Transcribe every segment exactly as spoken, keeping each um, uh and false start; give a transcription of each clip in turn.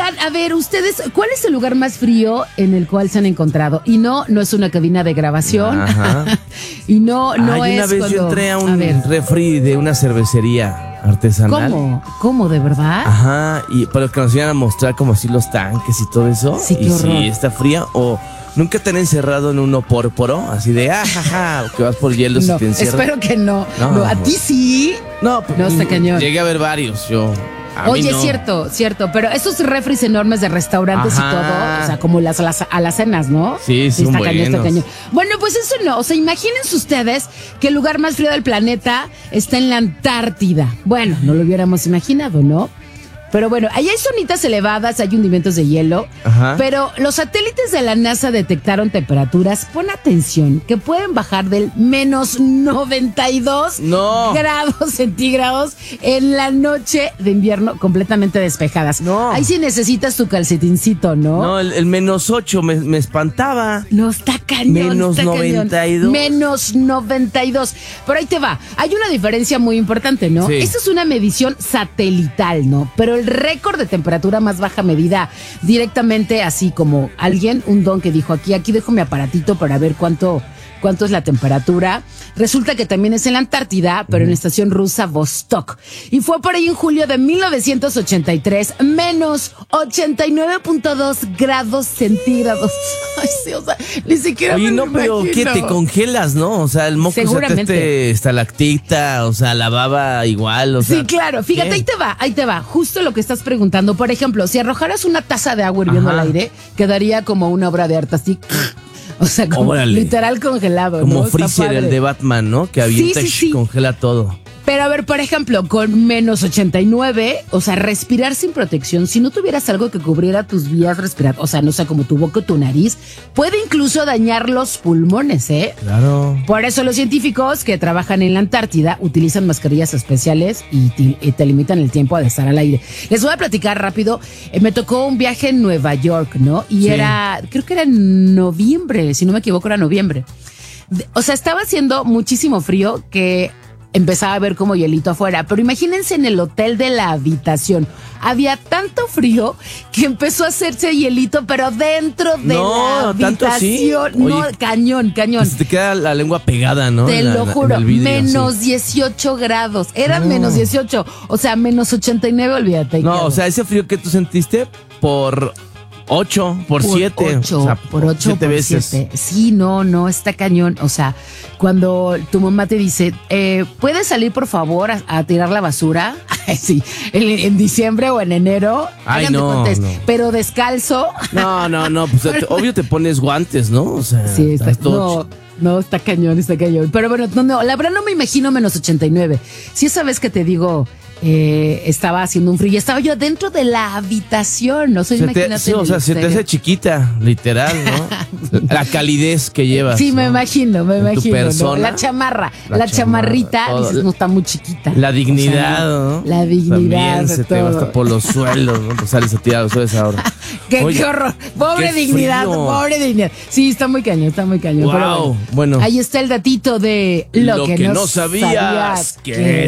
Oigan, a ver, ustedes, ¿cuál es el lugar más frío en el cual se han encontrado? Y no, no es una cabina de grabación. Ajá. Y no, no Ay, es una vez cuando... yo entré a a un ver. refri de una cervecería artesanal. ¿Cómo? ¿Cómo, de verdad? Ajá, y pero que nos iban a mostrar como así los tanques y todo eso. Sí, qué y horror. si está fría o nunca te han encerrado en un opórporo, así de ajaja, que vas por hielo No, y te encierran. espero que no. No, No, a no. ti sí. No, pues, No, está cañón. Llegué a ver varios, yo. A Oye, mí no. es cierto, cierto, pero esos refris enormes de restaurantes Ajá. y todo, o sea, como las, las alacenas, ¿no? Sí, sí, son está cañón, está buenos. cañón. Bueno, pues eso no, o sea, imagínense ustedes que el lugar más frío del planeta está en la Antártida. Bueno, no lo hubiéramos imaginado, ¿no? Pero bueno, allá hay zonitas elevadas, hay hundimientos de hielo, Ajá. pero los satélites de la NASA detectaron temperaturas, pon atención, que pueden bajar del menos noventa y dos No. grados centígrados en la noche de invierno completamente despejadas. No. Ahí sí necesitas tu calcetincito, ¿no? No, el, el menos ocho me, me espantaba. No, está cañón. Menos está cañón. noventa y dos. Menos noventa y dos. Pero ahí te va. Hay una diferencia muy importante, ¿no? Sí. Esta es una medición satelital, ¿no? Pero el récord de temperatura más baja medida directamente así como alguien, un don que dijo aquí, aquí dejo mi aparatito para ver cuánto... cuánto es la temperatura. Resulta que también es en la Antártida, pero en la estación rusa Vostok. Y fue por ahí en julio de mil novecientos ochenta y tres, menos ochenta y nueve punto dos grados centígrados. Ay, sí, o sea, ni siquiera Oye, me no, lo pero ¿qué? imagino. Te congelas, ¿no? O sea, el moco Seguramente. te estalactita, o sea, la baba igual, o sea. Sí, claro. Fíjate, ¿qué? ahí te va, ahí te va. Justo lo que estás preguntando. Por ejemplo, si arrojaras una taza de agua hirviendo Ajá. al aire, quedaría como una obra de arte así. O sea, como Órale. literal congelado, Como ¿no? Está Freezer, padre. el de Batman, ¿no? Que avienta Sí, y sí, sí. congela todo. Pero a ver, por ejemplo, con menos ochenta y nueve, o sea, respirar sin protección, si no tuvieras algo que cubriera tus vías respiratorias, o sea, no sé, como tu boca o tu nariz, puede incluso dañar los pulmones, ¿eh? Claro. Por eso los científicos que trabajan en la Antártida utilizan mascarillas especiales y te, y te limitan el tiempo de estar al aire. Les voy a platicar rápido. Eh, me tocó un viaje en Nueva York, ¿no? Y Sí. era, creo que era en noviembre, si no me equivoco, era noviembre. De- O sea, estaba haciendo muchísimo frío que empezaba a ver como hielito afuera. Pero imagínense en el hotel de la habitación. Había tanto frío que empezó a hacerse hielito, pero dentro de No, la ¿tanto así? habitación. No, Oye, cañón, cañón. Pues te queda la lengua pegada, ¿no? Te En la- lo en juro, el vidrio, menos sí. dieciocho grados. Eran No. menos dieciocho. O sea, menos ochenta y nueve, olvídate. No, quedó. o sea, ese frío que tú sentiste por ocho, por, Por siete. ocho, o sea, por ocho, siete por veces. siete. Sí, no, no, está cañón. O sea, cuando tu mamá te dice, eh, ¿puedes salir por favor a, a tirar la basura? Ay, sí, en, en diciembre o en enero. Ay, hagan de no, cuentas, no. Pero descalzo. No, no, no, pues te- obvio te pones guantes, ¿no? O sea, Sí, está, estás todo no, no, está cañón, está cañón. Pero bueno, no, no, la verdad no me imagino menos ochenta y nueve. Si esa vez que te digo, eh, estaba haciendo un frío y estaba yo dentro de la habitación, no sé, Se te, imagínate. sí, o en sea, el se te exterior. hace chiquita, literal, ¿no? La calidez que llevas. Sí, me ¿no? imagino, me En tu imagino. ¿no? persona. La chamarra, La la, chamarra, chamarrita, todo. dices, no está muy chiquita. La dignidad, O sea, ¿no? La dignidad. También se te va todo. hasta por los suelos, ¿no? Pues sales a tirar los suelos ahora. Qué, Oye, qué horror. Pobre qué dignidad, frío. pobre dignidad. Sí, está muy cañón, está muy cañón. Pero Wow, bueno, bueno. Ahí está el datito de lo, que, no sabías, que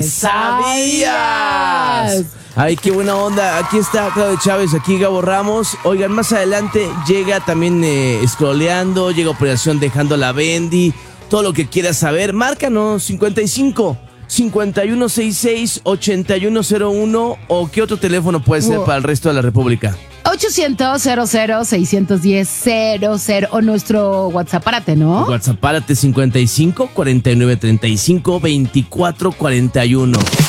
sabías. Ay, qué buena onda. Aquí está Claudio Chávez, aquí Gabo Ramos. Oigan, más adelante llega también eh, scrolleando, llega Operación Dejando la Bendy. Todo lo que quieras saber, márcanos cincuenta y cinco, cincuenta y uno sesenta y seis, ochenta y uno cero uno o qué otro teléfono puede ser Wow. para el resto de la República. ochocientos, cero cero, seiscientos diez, cero cero o nuestro WhatsApp, párate, ¿no? WhatsApp, párate cincuenta y cinco, cuarenta y nueve, treinta y cinco, veinticuatro, cuarenta y uno.